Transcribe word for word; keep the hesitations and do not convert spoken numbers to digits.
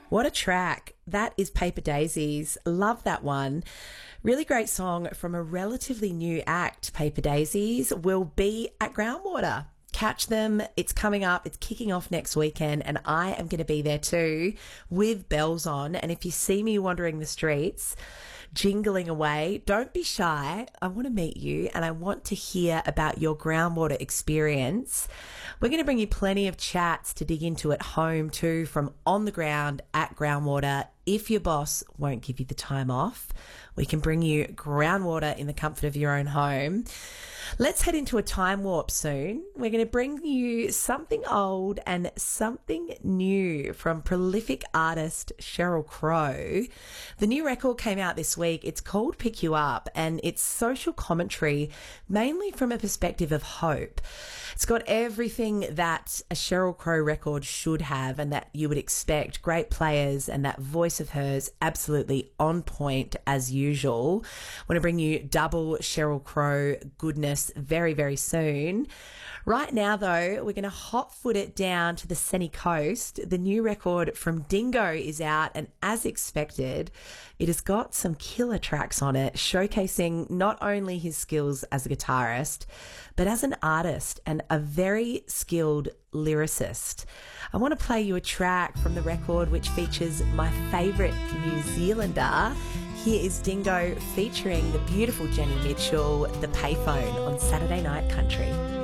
What a track. That is Paper Daisies. Love that one. Really great song from a relatively new act. Paper Daisies will be at Groundwater. Catch them. It's coming up. It's kicking off next weekend, and I am going to be there too with bells on. And if you see me wandering the streets, jingling away, don't be shy. I want to meet you and I want to hear about your groundwater experience. We're going to bring you plenty of chats to dig into at home too, from on the ground at Groundwater. If your boss won't give you the time off, we can bring you groundwater in the comfort of your own home. Let's head into a time warp soon. We're going to bring you something old and something new from prolific artist Sheryl Crow. The new record came out this week. It's called Pick You Up, and it's social commentary, mainly from a perspective of hope. It's got everything that a Sheryl Crow record should have and that you would expect. Great players, and that voice of hers absolutely on point as usual. I want to bring you double Sheryl Crow goodness very, very soon. Right now, though, we're going to hot foot it down to the sunny coast. The new record from Dingo is out, and as expected, it has got some killer tracks on it, showcasing not only his skills as a guitarist, but as an artist and a very skilled lyricist. I want to play you a track from the record which features my favourite New Zealander. Here is Dingo featuring the beautiful Jenny Mitchell, The Payphone on Saturday Night Country.